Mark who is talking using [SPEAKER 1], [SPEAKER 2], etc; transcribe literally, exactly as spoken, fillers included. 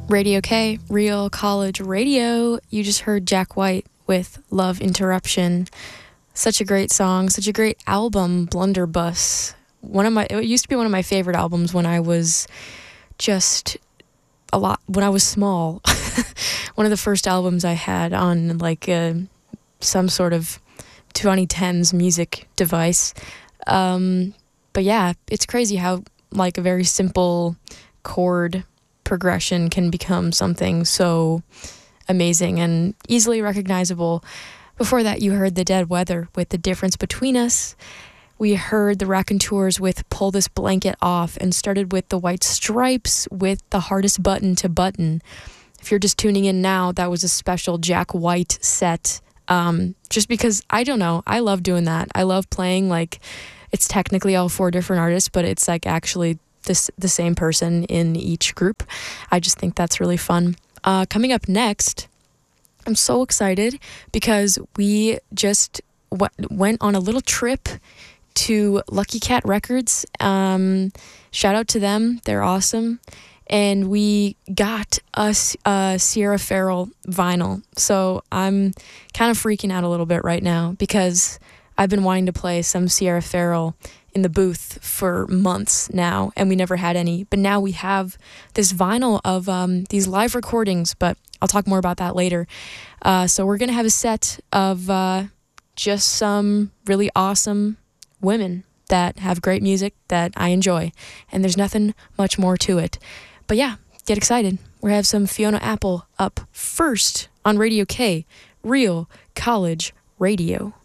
[SPEAKER 1] Radio K, Real College Radio. You just heard Jack White with Love Interruption. Such a great song, such a great album, Blunderbuss. One of my, it used to be one of my favorite albums when I was just a lot, when I was small. One of the first albums I had on like uh, some sort of twenty tens music device. Um, but yeah, it's crazy how like a very simple chord progression can become something so amazing and easily recognizable. Before that, you heard The Dead Weather with The Difference Between Us. We heard the Raconteurs with Pull This Blanket Off, and started with the White Stripes with The Hardest Button to Button. If you're just tuning in now, that was a special Jack White set. Um, just because, I don't know, I love doing that. I love playing, like, it's technically all four different artists, but it's like actually this the same person in each group. I just think that's really fun. Uh, coming up next, I'm so excited because we just w- went on a little trip to Lucky Cat Records. Um, shout out to them. They're awesome. And we got us a Sierra Farrell vinyl. So I'm kind of freaking out a little bit right now because I've been wanting to play some Sierra Farrell in the booth for months now, and we never had any. But now we have this vinyl of um, these live recordings, but I'll talk more about that later. Uh, so we're going to have a set of uh, just some really awesome women that have great music that I enjoy, and there's nothing much more to it. But yeah, get excited. We have some Fiona Apple up first on Radio K, Real College Radio.